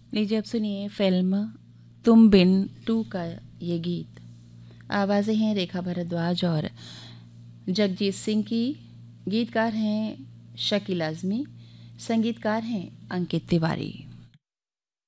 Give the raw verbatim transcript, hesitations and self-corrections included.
लीजिए अब सुनिए फिल्म तुम बिन टू का ये गीत। आवाज़ें हैं रेखा भारद्वाज और जगजीत सिंह की। गीतकार हैं शकील आज़मी, संगीतकार हैं अंकित तिवारी।